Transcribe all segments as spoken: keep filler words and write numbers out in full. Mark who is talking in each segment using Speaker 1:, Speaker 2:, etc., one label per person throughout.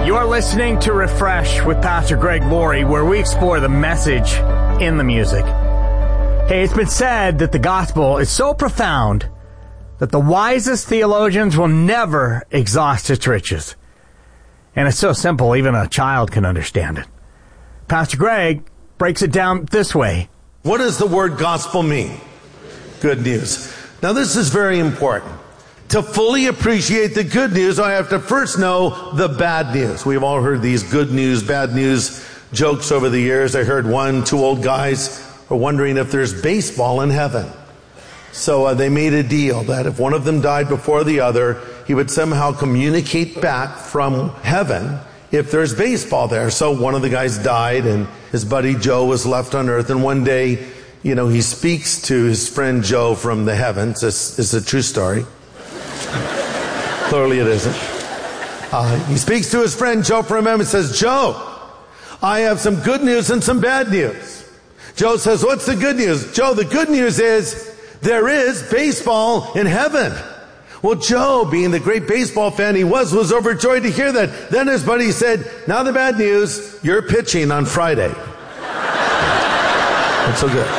Speaker 1: You're listening to Refresh with Pastor Greg Laurie, where we explore the message in the music. Hey, it's been said that the gospel is so profound that the wisest theologians will never exhaust its riches. And it's so simple, even a child can understand it. Pastor Greg breaks it down this way.
Speaker 2: What does the word gospel mean? Good news. Now, this is very important. To fully appreciate the good news, I have to first know the bad news. We've all heard these good news, bad news jokes over the years. I heard one, two old guys are wondering if there's baseball in heaven. So uh, they made a deal that if one of them died before the other, he would somehow communicate back from heaven if there's baseball there. So one of the guys died and his buddy Joe was left on earth. And one day, you know, he speaks to his friend Joe from the heavens. It's, it's a true story. Clearly it isn't. Uh, he speaks to his friend Joe from heaven and says, Joe, I have some good news and some bad news. Joe says, what's the good news? Joe, the good news is there is baseball in heaven. Well, Joe, being the great baseball fan he was, was overjoyed to hear that. Then his buddy said, now the bad news, you're pitching on Friday. That's so good.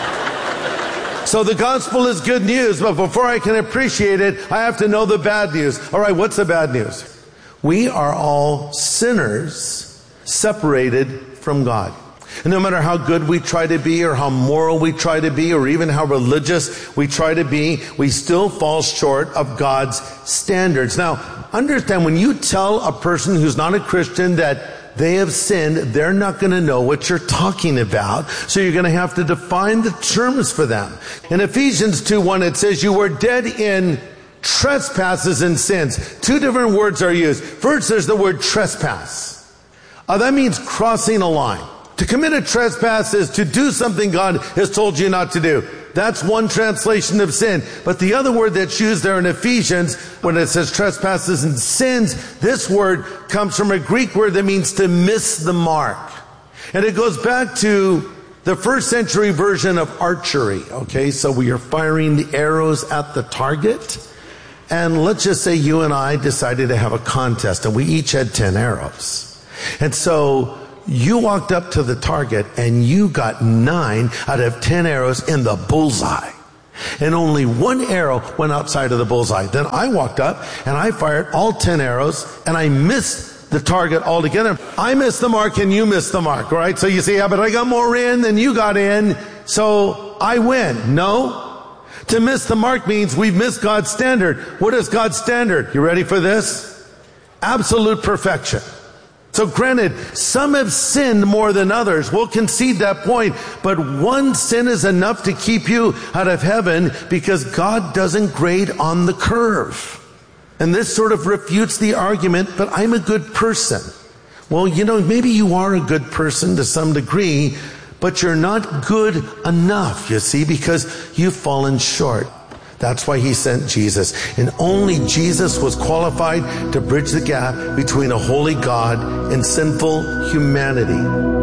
Speaker 2: So the gospel is good news, but before I can appreciate it, I have to know the bad news. All right, what's the bad news? We are all sinners separated from God. And no matter how good we try to be or how moral we try to be or even how religious we try to be, we still fall short of God's standards. Now, understand, when you tell a person who's not a Christian that they have sinned, they're not going to know what you're talking about. So you're going to have to define the terms for them. In Ephesians two one, it says, you were dead in trespasses and sins. Two different words are used. First, there's the word trespass. Uh, that means crossing a line. To commit a trespass is to do something God has told you not to do. That's one translation of sin. But the other word that's used there in Ephesians, when it says trespasses and sins, this word comes from a Greek word that means to miss the mark. And it goes back to the first century version of archery. Okay, so we are firing the arrows at the target. And let's just say you and I decided to have a contest, and we each had ten arrows. And so you walked up to the target and you got nine out of ten arrows in the bullseye. And only one arrow went outside of the bullseye. Then I walked up and I fired all ten arrows and I missed the target altogether. I missed the mark and you missed the mark, all right? So you say, yeah, but I got more in than you got in, so I win. No. To miss the mark means we've missed God's standard. What is God's standard? You ready for this? Absolute perfection. So granted, some have sinned more than others. We'll concede that point. But one sin is enough to keep you out of heaven because God doesn't grade on the curve. And this sort of refutes the argument, but I'm a good person. Well, you know, maybe you are a good person to some degree, but you're not good enough, you see, because you've fallen short. That's why he sent Jesus. And only Jesus was qualified to bridge the gap between a holy God and sinful humanity.